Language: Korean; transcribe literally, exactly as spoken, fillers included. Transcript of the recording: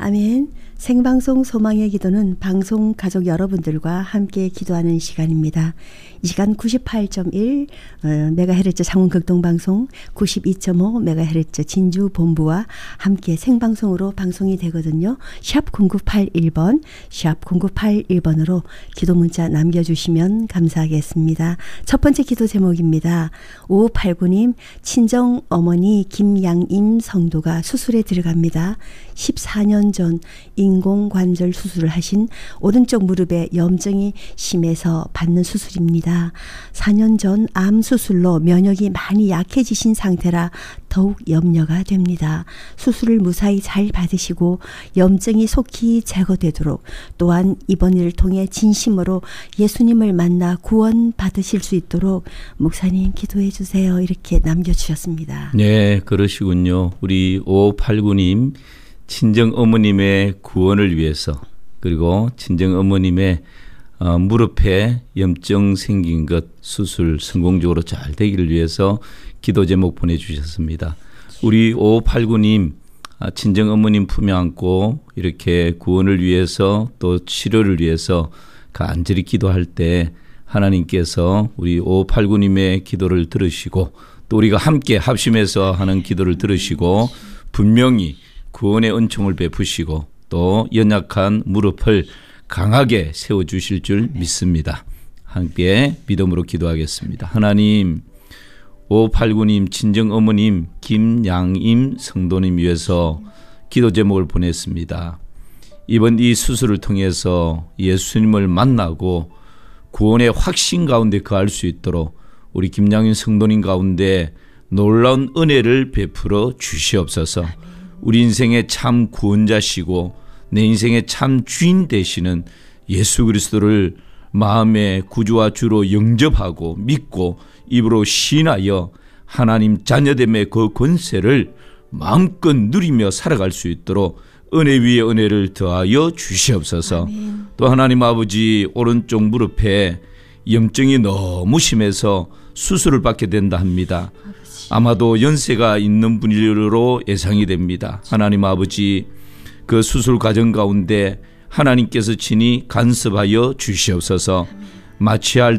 아멘. 생방송 소망의 기도는 방송 가족 여러분들과 함께 기도하는 시간입니다. 이 시간 구십팔 점 일 메가헤르츠 창원극동방송, 구십이 점 오 메가헤르츠 진주 본부와 함께 생방송으로 방송이 되거든요. 샵 공구팔일 번, 샵 공구팔일 번으로 기도 문자 남겨주시면 감사하겠습니다. 첫 번째 기도 제목입니다. 오오팔구 님, 친정어머니 김양임 성도가 수술에 들어갑니다. 십사 년 전 인공관절 수술을 하신 오른쪽 무릎에 염증이 심해서 받는 수술입니다. 사 년 전 암 수술로 면역이 많이 약해지신 상태라 더욱 염려가 됩니다. 수술을 무사히 잘 받으시고 염증이 속히 제거되도록, 또한 이번 일을 통해 진심으로 예수님을 만나 구원 받으실 수 있도록 목사님 기도해 주세요. 이렇게 남겨주셨습니다. 네, 그러시군요. 우리 오오팔구 님 친정 어머님의 구원을 위해서, 그리고 친정 어머님의 어, 무릎에 염증 생긴 것 수술 성공적으로 잘 되기를 위해서 기도 제목 보내주셨습니다. 우리 오오팔구 님 친정 어머님 품에 안고 이렇게 구원을 위해서 또 치료를 위해서 간절히 기도할 때 하나님께서 우리 오오팔구 님의 기도를 들으시고, 또 우리가 함께 합심해서 하는 기도를 들으시고 분명히 구원의 은총을 베푸시고 또 연약한 무릎을 강하게 세워주실 줄 믿습니다. 함께 믿음으로 기도하겠습니다. 하나님, 오오팔구 님 친정어머님 김양임 성도님 위해서 기도 제목을 보냈습니다. 이번 이 수술을 통해서 예수님을 만나고 구원의 확신 가운데 거할 수 있도록 우리 김양임 성도님 가운데 놀라운 은혜를 베풀어 주시옵소서. 우리 인생의 참 구원자시고 내 인생의 참 주인 되시는 예수 그리스도를 마음의 구주와 주로 영접하고 믿고 입으로 시인하여 하나님 자녀됨의 그 권세를 마음껏 누리며 살아갈 수 있도록 은혜 위에 은혜를 더하여 주시옵소서. 아멘. 또 하나님 아버지, 오른쪽 무릎에 염증이 너무 심해서 수술을 받게 된다 합니다. 아마도 연세가 있는 분으로 예상이 됩니다. 하나님 아버지, 그 수술 과정 가운데 하나님께서 친히 간섭하여 주시옵소서. 마취할